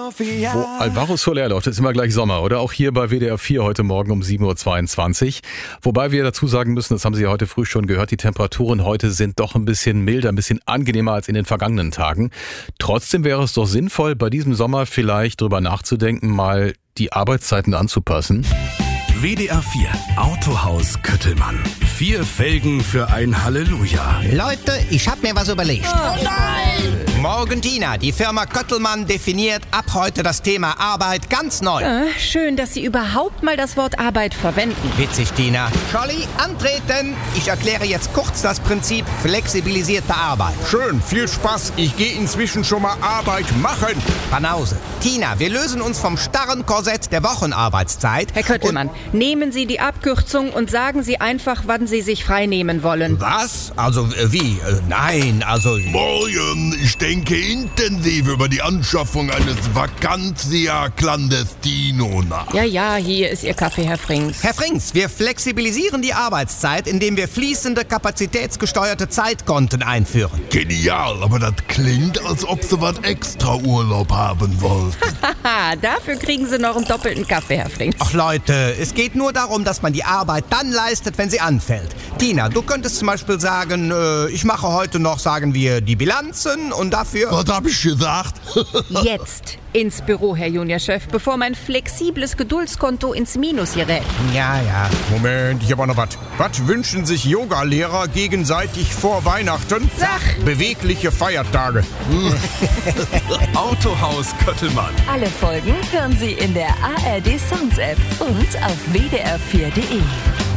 Wo Alvaro Soler läuft, ist immer gleich Sommer, oder? Auch hier bei WDR 4 heute Morgen um 7.22 Uhr. Wobei wir dazu sagen müssen, das haben Sie ja heute früh schon gehört, die Temperaturen heute sind doch ein bisschen milder, ein bisschen angenehmer als in den vergangenen Tagen. Trotzdem wäre es doch sinnvoll, bei diesem Sommer vielleicht drüber nachzudenken, mal die Arbeitszeiten anzupassen. WDR 4 Autohaus Köttelmann. 4 Felgen für ein Halleluja. Leute, ich hab mir was überlegt. Oh nein! Morgen, Tina. Die Firma Köttelmann definiert ab heute das Thema Arbeit ganz neu. Schön, dass Sie überhaupt mal das Wort Arbeit verwenden. Witzig, Tina. Scholli, antreten. Ich erkläre jetzt kurz das Prinzip flexibilisierte Arbeit. Schön, viel Spaß. Ich gehe inzwischen schon mal Arbeit machen. Banause. Tina, wir lösen uns vom starren Korsett der Wochenarbeitszeit. Herr Köttelmann, nehmen Sie die Abkürzung und sagen Sie einfach, wann Sie sich frei nehmen wollen. Was? Also, wie? Nein, also... Morgen, ich denke intensiv über die Anschaffung eines Vacantia Clandestino nach. Ja, hier ist Ihr Kaffee, Herr Frings. Herr Frings, wir flexibilisieren die Arbeitszeit, indem wir fließende, kapazitätsgesteuerte Zeitkonten einführen. Genial, aber das klingt, als ob Sie was extra Urlaub haben wollten. Haha, dafür kriegen Sie noch einen doppelten Kaffee, Herr Frings. Ach Leute, es geht nur darum, dass man die Arbeit dann leistet, wenn sie anfällt. Tina, du könntest zum Beispiel sagen, ich mache heute noch, sagen wir, die Bilanzen und dafür... Was hab ich gesagt? Jetzt ins Büro, Herr Juniorchef, bevor mein flexibles Geduldskonto ins Minus gerät. Ja. Moment, ich habe auch noch was. Was wünschen sich Yogalehrer gegenseitig vor Weihnachten? Sag! Bewegliche Feiertage. Autohaus Köttelmann. Alle Folgen hören Sie in der ARD Sounds App und auf wdr4.de.